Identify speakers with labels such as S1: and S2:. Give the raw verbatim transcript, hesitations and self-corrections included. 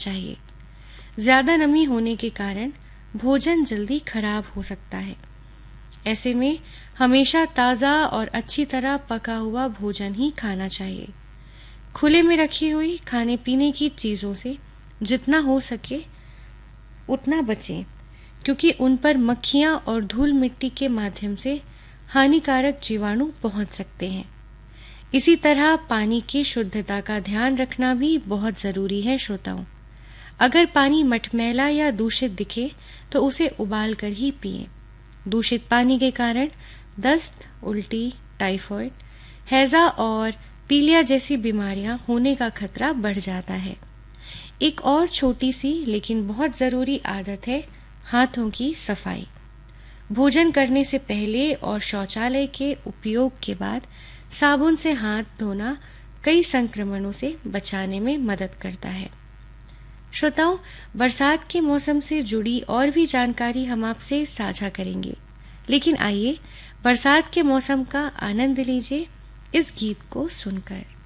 S1: चाहिए। ज़्यादा नमी होने के कारण भोजन जल्दी खराब हो सकता है। ऐसे में हमेशा ताज़ा और अच्छी तरह पका हुआ भोजन ही खाना चाहिए। खुले में रखी हुई खाने पीने की चीज़ों से जितना हो सके उतना बचें, क्योंकि उन पर मक्खियाँ और धूल मिट्टी के माध्यम से हानिकारक जीवाणु पहुँच सकते हैं। इसी तरह पानी की शुद्धता का ध्यान रखना भी बहुत ज़रूरी है श्रोताओं। अगर पानी मटमैला या दूषित दिखे तो उसे उबाल कर ही पिएं। दूषित पानी के कारण दस्त, उल्टी, टाइफाइड, हैज़ा और पीलिया जैसी बीमारियां होने का खतरा बढ़ जाता है। एक और छोटी सी लेकिन बहुत ज़रूरी आदत है हाथों की सफाई। भोजन करने से पहले और शौचालय के उपयोग के बाद साबुन से हाथ धोना कई संक्रमणों से बचाने में मदद करता है। श्रोताओं, बरसात के मौसम से जुड़ी और भी जानकारी हम आपसे साझा करेंगे, लेकिन आइए बरसात के मौसम का आनंद लीजिए इस गीत को सुनकर।